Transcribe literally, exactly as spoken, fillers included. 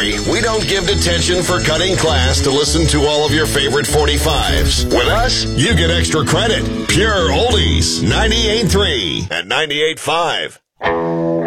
worry, we don't give detention for cutting class to listen to all of your favorite forty-fives. With us, you get extra credit. Pure Oldies, ninety-eight point three and ninety-eight point five.